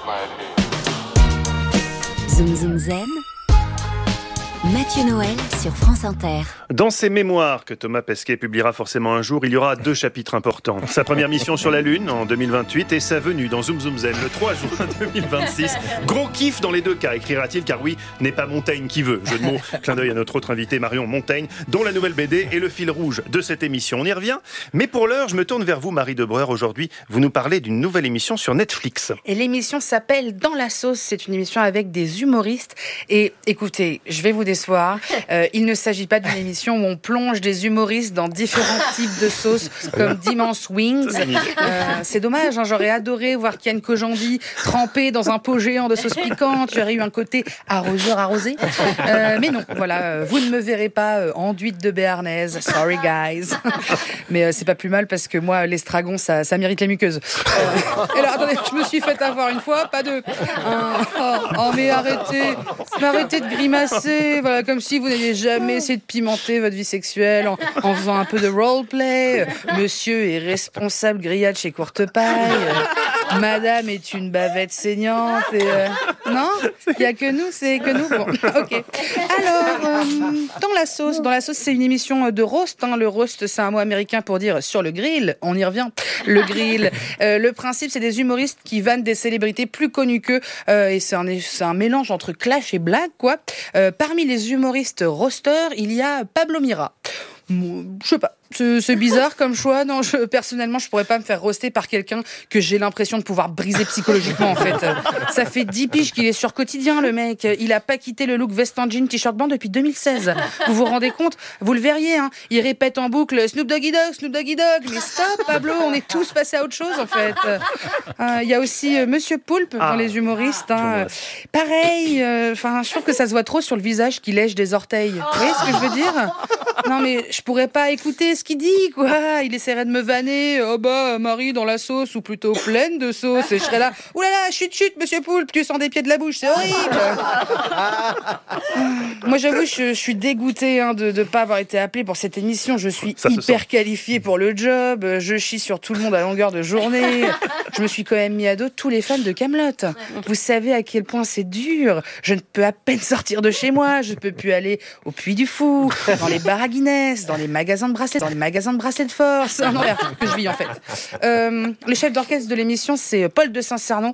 Zoom Zoom Zen, Mathieu Noël sur France Inter. Dans ses mémoires que Thomas Pesquet publiera forcément un jour, il y aura 2 chapitres importants. Sa première mission sur la Lune en 2028 et sa venue dans Zoom Zoom Zen le 3 juin 2026. Gros kiff dans les 2 cas, écrira-t-il, car oui, n'est pas Montaigne qui veut. Jeu de mots, clin d'œil à notre autre invité Marion Montaigne, dont la nouvelle BD est le fil rouge de cette émission. On y revient, mais pour l'heure, je me tourne vers vous, Marie Debreur. Aujourd'hui, vous nous parlez d'une nouvelle émission sur Netflix. Et l'émission s'appelle Dans la sauce. C'est une émission avec des humoristes. Et écoutez, je vais vous décevoir. Il ne s'agit pas d'une émission où on plonge des humoristes dans différents types de sauces, comme d'immenses wings. C'est dommage, hein, j'aurais adoré voir Kian Kojandi trempé dans un pot géant de sauce piquante. J'aurais eu un côté arroseur arrosé. Mais non, voilà, vous ne me verrez pas enduite de béarnaise. Sorry guys. Mais c'est pas plus mal parce que moi, l'estragon, ça mérite les muqueuses. Et alors, attendez, je me suis fait avoir une fois, pas deux. Mais arrêtez de grimacer, voilà, comme si vous n'aviez jamais essayé de pimenter votre vie sexuelle en faisant un peu de roleplay. Monsieur est responsable grillade chez Courtepaille. Madame est une bavette saignante. Et, non, il n'y a que nous, c'est que nous. Bon, ok. Alors, Dans la sauce, c'est une émission de roast. Hein. Le roast, c'est un mot américain pour dire sur le grill. On y revient. Le grill. Le principe, c'est des humoristes qui vannent des célébrités plus connues qu'eux. Et c'est un mélange entre clash et blague, quoi. Parmi les humoristes roasters, il y a Pablo Mira. Je sais pas. C'est bizarre comme choix. Non, personnellement, je pourrais pas me faire roaster par quelqu'un que j'ai l'impression de pouvoir briser psychologiquement, en fait. Ça fait 10 piges qu'il est sur Quotidien, le mec. Il a pas quitté le look veste en jean, t-shirt blanc depuis 2016. Vous vous rendez compte? Vous le verriez, hein. Il répète en boucle Snoop Doggy Dogg, Snoop Doggy Dogg. Mais stop, Pablo, on est tous passés à autre chose, en fait. Il y a aussi Monsieur Poulpe dans les humoristes. Hein. Pareil, je trouve que ça se voit trop sur le visage qui lèche des orteils. Vous voyez ce que je veux dire? Non, mais je pourrais pas écouter ce qu'il dit, quoi. Il essaierait de me vanner. Oh bah, Marie dans la sauce, ou plutôt pleine de sauce. Et je serais là. Ouh là là, chut, Monsieur Poulpe, tu sens des pieds de la bouche, c'est horrible. Moi, j'avoue, je suis dégoûtée de ne pas avoir été appelée pour cette émission. Je suis hyper qualifiée pour le job. Je chie sur tout le monde à longueur de journée. Je me suis quand même mis à dos tous les fans de Kaamelott. Vous savez à quel point c'est dur. Je ne peux à peine sortir de chez moi. Je peux plus aller au Puy du Fou, dans les bars à Guinness, dans les magasins de bracelets, de force. Non, que je vis en fait. Le chef d'orchestre de l'émission, c'est Paul de Saint-Cernin,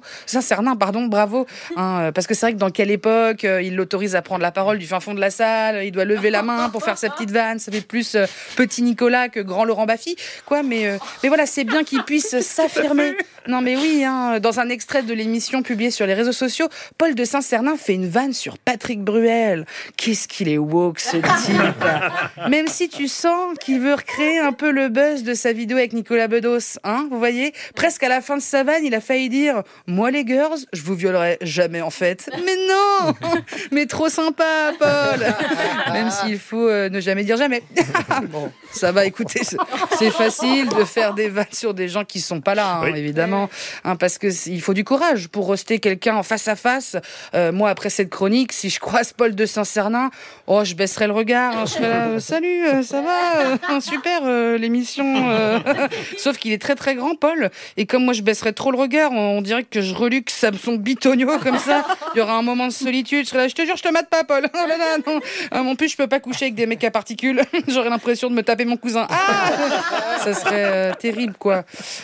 bravo. Hein, parce que c'est vrai que dans quelle époque il l'autorise à prendre la parole du fin fond de la salle, il doit lever la main pour faire sa petite vanne. Ça fait plus petit Nicolas que grand Laurent Baffy, quoi. Mais voilà, c'est bien qu'il puisse s'affirmer. Non, mais oui, hein, dans un extrait de l'émission publié sur les réseaux sociaux, Paul de Saint-Cernin fait une vanne sur Patrick Bruel. Qu'est-ce qu'il est woke, ce type. Même si tu sens qu'il veut recréer un peu le buzz de sa vidéo avec Nicolas Bedos, hein, vous voyez, presque à la fin de sa vanne, il a failli dire « Moi les girls, je vous violerai jamais en fait. » Mais non. Mais trop sympa, Paul. Même s'il faut ne jamais dire jamais. Bon, ça va, écoutez, c'est facile de faire des vannes sur des gens qui sont pas là, hein, évidemment, hein, parce que il faut du courage pour roaster quelqu'un en face à face. Moi, après cette chronique, si je croise Paul de Saint-Cernin, je baisserai le regard, hein, je serai là, salut, ça va, super l'émission. Sauf qu'il est très très grand, Paul, et comme moi je baisserais trop le regard, on dirait que je reluque Samson Bitonio comme ça. Il y aura un moment de solitude, je serai là, je te jure, je te mate pas, Paul. Oh là là, non. En plus, je peux pas coucher avec des mecs à particules. J'aurais l'impression de me taper mon cousin. Ça serait terrible, quoi.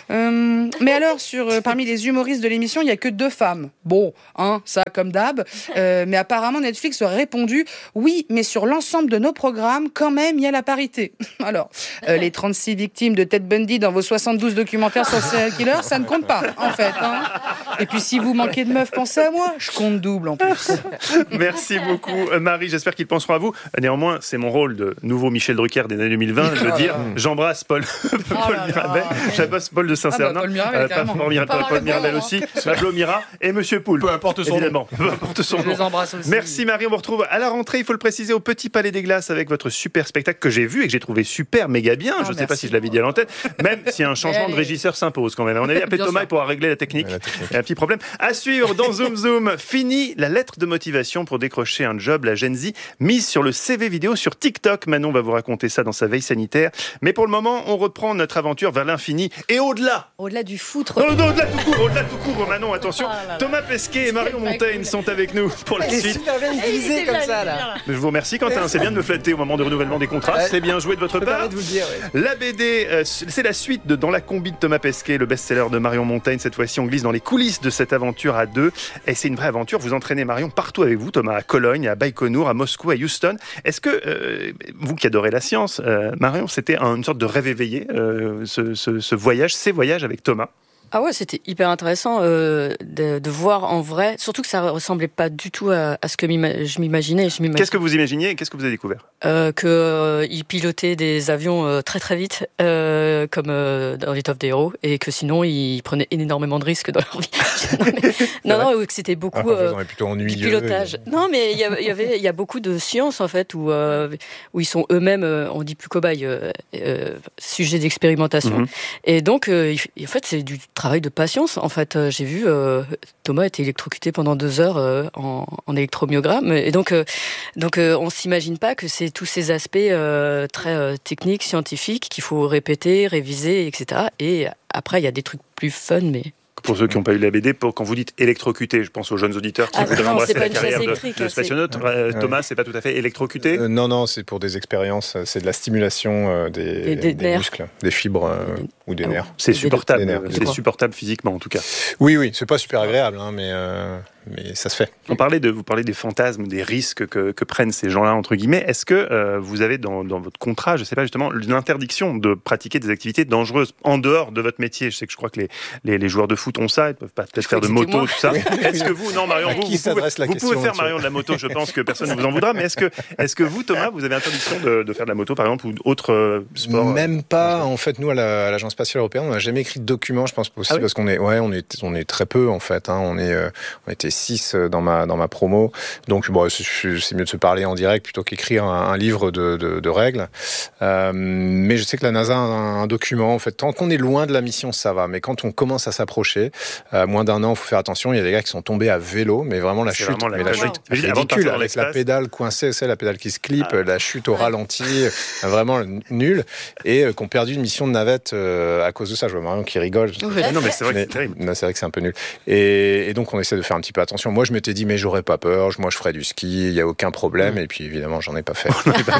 Mais alors, parmi les humoristes de l'émission, il y a que 2 femmes. Bon, hein, ça comme d'hab. Mais apparemment, Netflix aurait répondu oui, mais sur l'ensemble de nos programmes, quand même, il y a la parité. Alors, les 36 victimes de Ted Bundy dans vos 72 documentaires sur le serial killer, ça ne compte pas, en fait. Hein. Et puis, si vous manquez de meufs, pensez à moi. Je compte double, en plus. Merci beaucoup, Marie. J'espère qu'ils penseront à vous. Néanmoins, c'est mon rôle de nouveau Michel Drucker des années 2020 de dire j'embrasse Paul Mirabel, j'embrasse Paul de Saint-Cernin, Paul Mirabel aussi, Pablo Mira et Monsieur Poulpe. Peu importe son nom. Peu importe son nom. Je les embrasse aussi. Merci Marie. On vous retrouve à la rentrée, il faut le préciser, au Petit Palais des Glaces avec votre super spectacle que j'ai vu et que j'ai trouvé super méga bien. Je ne sais pas si je l'avais dit à l'antenne, même si un changement de régisseur s'impose quand même. On avait appelé Thomas pour régler la technique. Il y a un petit problème. À suivre dans Zoom Zoom. Fini la lettre de motivation pour décrocher un job. La Gen Z mise sur le CV vidéo sur TikTok. Manon va vous raconter ça dans sa veille sanitaire. Mais pour le moment, on reprend notre aventure vers l'infini et au-delà. Au-delà du foutre Non, au-delà tout court, Manon, attention. Thomas Pesquet et Marion Montaigne sont avec nous pour la suite. Super bien utilisé comme ça, là. Je vous remercie, Quentin. C'est bien de me flatter au moment du renouvellement des contrats. C'est bien joué de votre part. De vous le dire, ouais. La BD, c'est la suite de Dans la combi de Thomas Pesquet, le best-seller de Marion Montaigne. Cette fois-ci, on glisse dans les coulisses de cette aventure à deux. Et c'est une vraie aventure. Vous entraînez Marion partout avec vous, Thomas, à Cologne, à Baïkonour, à Moscou, à Houston. Est-ce que, vous qui adorez la science, Marion, c'était une sorte de rêve éveillé, ces voyages avec Thomas? Ah ouais, c'était hyper intéressant de voir en vrai, surtout que ça ressemblait pas du tout à ce que je m'imaginais. Qu'est-ce que vous imaginiez et qu'est-ce que vous avez découvert? Qu'il pilotait des avions très très vite, comme dans l'étoffe des héros, et que sinon ils prenaient énormément de risques dans leur vie. non, que c'était beaucoup plutôt ennuyeux, pilotage. Non, mais il y a beaucoup de sciences en fait où ils sont eux-mêmes, on dit plus cobayes, sujets d'expérimentation. Et donc, en fait, c'est du travail de patience. En fait, j'ai vu Thomas était électrocuté pendant 2 heures en électromyogramme, et donc on s'imagine pas que c'est tous ces aspects très techniques, scientifiques qu'il faut répéter, réviser, etc. Et après, il y a des trucs plus fun, mais... Pour ceux qui n'ont pas eu la BD, quand vous dites électrocuté, je pense aux jeunes auditeurs qui voudraient embrasser la carrière de spationaute. Thomas, c'est pas tout à fait électrocuté? Non, c'est pour des expériences. C'est de la stimulation des muscles, des fibres ou des nerfs. C'est supportable. C'est supportable physiquement, en tout cas. Oui, c'est pas super agréable, mais ça se fait. Vous parlez des fantasmes, des risques que prennent ces gens-là, entre guillemets. Est-ce que vous avez dans votre contrat, je sais pas justement, l'interdiction de pratiquer des activités dangereuses en dehors de votre métier? Je crois que les joueurs de foot ont ça, ils peuvent pas peut-être faire de moto, tout ça. Est-ce que vous, non Marion, vous pouvez faire Marion de la moto, je pense que personne ne vous en voudra, mais est-ce que vous, Thomas, vous avez interdiction de faire de la moto, par exemple, ou autre sport? Même pas. En fait, nous, à l'Agence spatiale européenne, on n'a jamais écrit de document, je pense aussi, parce qu'on est très peu, en fait. On était 6 dans ma promo, donc c'est mieux de se parler en direct plutôt qu'écrire un livre de règles. Mais je sais que la NASA a un document, en fait, tant qu'on est loin de la mission, ça va, mais quand on commence à s'approcher, moins d'1 an, il faut faire attention. Il y a des gars qui sont tombés à vélo, mais vraiment la chute, la chute ridicule, avec la pédale coincée, c'est la pédale qui se clip, la chute au ralenti, vraiment nulle, et qui ont perdu une mission de navette à cause de ça. Je vois Marion qui rigole. Non, mais c'est vrai que c'est terrible. C'est vrai que c'est un peu nul. Et donc on essaie de faire un petit peu attention. Moi, je m'étais dit, mais j'aurais pas peur. Moi, je ferais du ski. Il y a aucun problème. Et puis évidemment, j'en ai pas fait.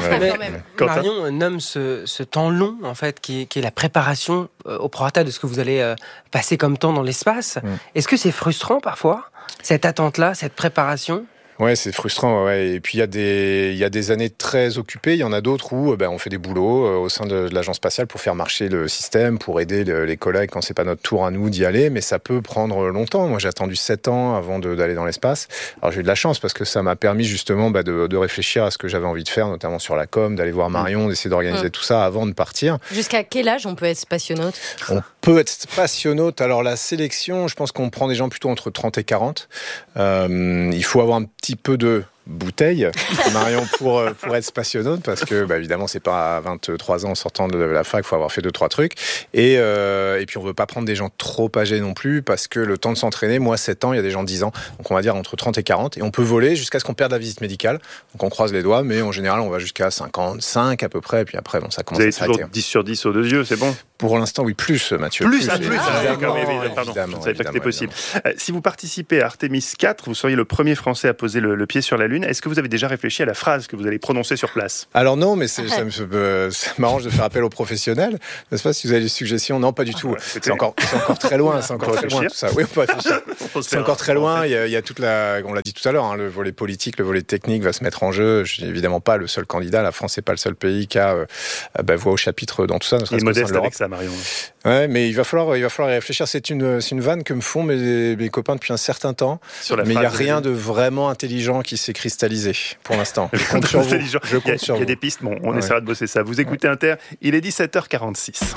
Marion nomme ce temps long, en fait, qui est la préparation au prorata de ce que vous allez passer comme temps dans l'espace. Est-ce que c'est frustrant parfois, cette attente-là, cette préparation? Ouais, c'est frustrant. Ouais. Et puis il y a des années très occupées. Il y en a d'autres où on fait des boulots au sein de l'agence spatiale pour faire marcher le système, pour aider les collègues quand c'est pas notre tour à nous d'y aller. Mais ça peut prendre longtemps. Moi, j'ai attendu 7 ans avant d'aller dans l'espace. Alors j'ai eu de la chance parce que ça m'a permis justement de réfléchir à ce que j'avais envie de faire, notamment sur la com, d'aller voir Marion, d'essayer d'organiser tout ça avant de partir. Jusqu'à quel âge on peut être spationaute? peut être spationaute. Alors la sélection, je pense qu'on prend des gens plutôt entre 30 et 40. Il faut avoir un petit peu de bouteille, Marion, pour être spationaute, parce que évidemment c'est pas à 23 ans en sortant de la fac, il faut avoir fait 2-3 trucs, et puis on veut pas prendre des gens trop âgés non plus, parce que le temps de s'entraîner, moi 7 ans, il y a des gens de 10 ans, donc on va dire entre 30 et 40, et on peut voler jusqu'à ce qu'on perde la visite médicale, donc on croise les doigts, mais en général on va jusqu'à 55 à peu près, et puis après ça commence à s'arrêter. Vous avez toujours 10 sur 10 aux 2 yeux, c'est bon? Pour l'instant, oui, plus, Mathieu. Plus, pardon, je ne savais pas que c'était possible. Si vous participez à Artemis 4, vous seriez le premier Français à poser le pied sur la Lune. Est-ce que vous avez déjà réfléchi à la phrase que vous allez prononcer sur place? Alors non, mais ça m'arrange de faire appel aux professionnels. N'est-ce pas, si vous avez des suggestions? Non, pas du tout. C'est encore très loin. C'est encore très loin, tout ça. Oui, on peut réfléchir. C'est encore très loin. Il y a toute on l'a dit tout à l'heure, le volet politique, le volet technique va se mettre en jeu. Je suis évidemment pas le seul candidat. La France n'est pas le seul pays qui a voix au chapitre dans tout ça. Il est modeste avec ça, Marion. Ouais, mais il va falloir y réfléchir. C'est une vanne que me font mes copains depuis un certain temps. Mais il n'y a rien de vraiment intelligent qui s'est cristallisé pour l'instant. Je compte sur vous. Il y a des pistes. Bon, on essaiera de bosser ça. Vous écoutez Inter. Il est 17h46.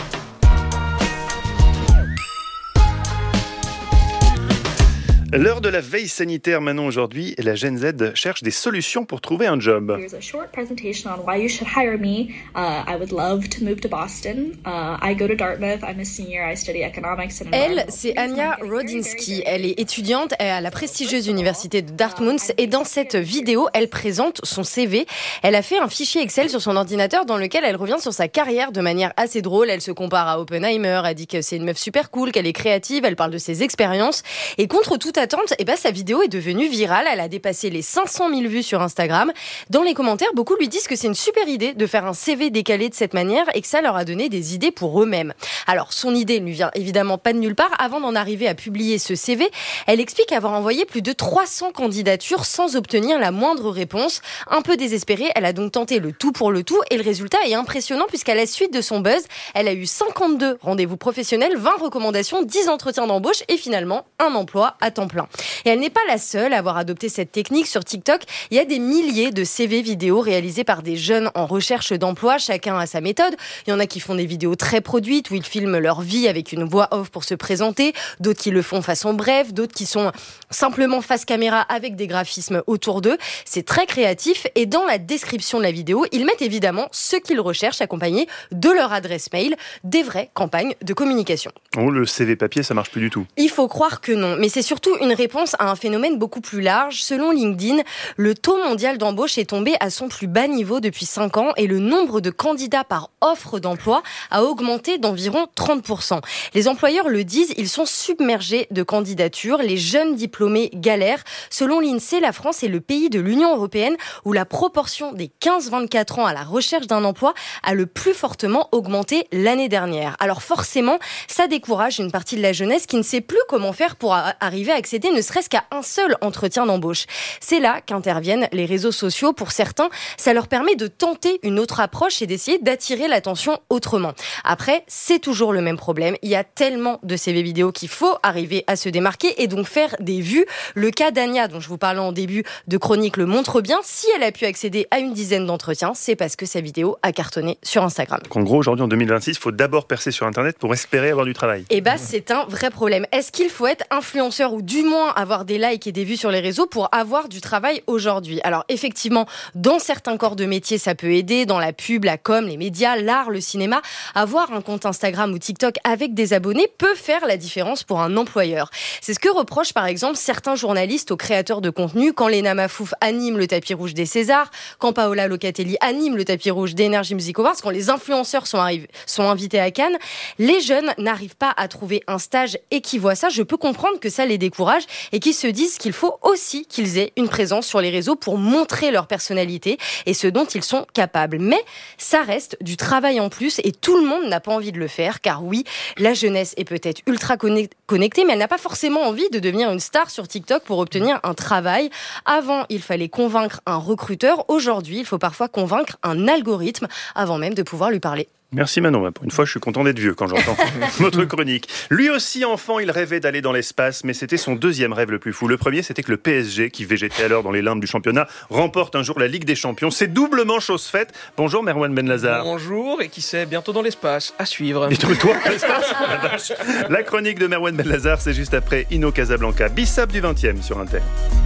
L'heure de la veille sanitaire maintenant aujourd'hui, la Gen Z cherche des solutions pour trouver un job. Here's a short presentation on why you should hire me. I would love to move to Boston. I go to Dartmouth. I'm a senior. I study economics and Elle, c'est Anya Rodzinski. Elle est étudiante à la prestigieuse université de Dartmouth et dans cette vidéo, elle présente son CV. Elle a fait un fichier Excel sur son ordinateur dans lequel elle revient sur sa carrière de manière assez drôle. Elle se compare à Oppenheimer, elle dit que c'est une meuf super cool, qu'elle est créative, elle parle de ses expériences. Et contre toute attente, sa vidéo est devenue virale. Elle a dépassé les 500 000 vues sur Instagram. Dans les commentaires, beaucoup lui disent que c'est une super idée de faire un CV décalé de cette manière et que ça leur a donné des idées pour eux-mêmes. Alors, son idée ne lui vient évidemment pas de nulle part. Avant d'en arriver à publier ce CV, elle explique avoir envoyé plus de 300 candidatures sans obtenir la moindre réponse. Un peu désespérée, elle a donc tenté le tout pour le tout et le résultat est impressionnant puisqu'à la suite de son buzz, elle a eu 52 rendez-vous professionnels, 20 recommandations, 10 entretiens d'embauche et finalement un emploi à temps plein. Et elle n'est pas la seule à avoir adopté cette technique. Sur TikTok, il y a des milliers de CV vidéo réalisés par des jeunes en recherche d'emploi. Chacun a sa méthode. Il y en a qui font des vidéos très produites où ils filment leur vie avec une voix off pour se présenter. D'autres qui le font façon bref. D'autres qui sont simplement face caméra avec des graphismes autour d'eux. C'est très créatif. Et dans la description de la vidéo, ils mettent évidemment ce qu'ils recherchent accompagné de leur adresse mail. Des vraies campagnes de communication. Oh, le CV papier, ça marche plus du tout. Il faut croire que non. Mais c'est surtout une réponse à un phénomène beaucoup plus large. Selon LinkedIn, le taux mondial d'embauche est tombé à son plus bas niveau depuis 5 ans et le nombre de candidats par offre d'emploi a augmenté d'environ 30%. Les employeurs le disent, ils sont submergés de candidatures. Les jeunes diplômés galèrent. Selon l'INSEE, la France est le pays de l'Union européenne où la proportion des 15-24 ans à la recherche d'un emploi a le plus fortement augmenté l'année dernière. Alors forcément, ça décourage une partie de la jeunesse qui ne sait plus comment faire pour arriver à accéder ne serait-ce qu'à un seul entretien d'embauche. C'est là qu'interviennent les réseaux sociaux. Pour certains, ça leur permet de tenter une autre approche et d'essayer d'attirer l'attention autrement. Après, c'est toujours le même problème. Il y a tellement de CV vidéo qu'il faut arriver à se démarquer et donc faire des vues. Le cas d'Anya, dont je vous parlais en début de chronique, le montre bien. Si elle a pu accéder à une dizaine d'entretiens, c'est parce que sa vidéo a cartonné sur Instagram. En gros, aujourd'hui, en 2026, il faut d'abord percer sur Internet pour espérer avoir du travail. C'est un vrai problème. Est-ce qu'il faut être influenceur ou du moins avoir des likes et des vues sur les réseaux pour avoir du travail aujourd'hui? Alors effectivement, dans certains corps de métier, ça peut aider. Dans la pub, la com, les médias, l'art, le cinéma, avoir un compte Instagram ou TikTok avec des abonnés peut faire la différence pour un employeur. C'est ce que reprochent par exemple certains journalistes aux créateurs de contenu quand Léna Mafouf anime le tapis rouge des Césars, quand Paola Locatelli anime le tapis rouge d'Energy Music Awards, quand les influenceurs sont invités à Cannes. Les jeunes n'arrivent pas à trouver un stage et qui voient ça, je peux comprendre que ça les décourage et qui se disent qu'il faut aussi qu'ils aient une présence sur les réseaux pour montrer leur personnalité et ce dont ils sont capables. Mais ça reste du travail en plus et tout le monde n'a pas envie de le faire car oui, la jeunesse est peut-être ultra connectée mais elle n'a pas forcément envie de devenir une star sur TikTok pour obtenir un travail. Avant, il fallait convaincre un recruteur. Aujourd'hui, il faut parfois convaincre un algorithme avant même de pouvoir lui parler. Merci Manon, pour une fois je suis content d'être vieux quand j'entends notre chronique. Lui aussi enfant, il rêvait d'aller dans l'espace, mais c'était son deuxième rêve le plus fou. Le premier, c'était que le PSG, qui végétait alors dans les limbes du championnat, remporte un jour la Ligue des Champions. C'est doublement chose faite. Bonjour Merwan Benlazar. Bonjour, et qui sait, bientôt dans l'espace, à suivre. Et toi, l'espace. La chronique de Merwan Benlazar, c'est juste après Inno Casablanca, Bissap du 20e sur Inter.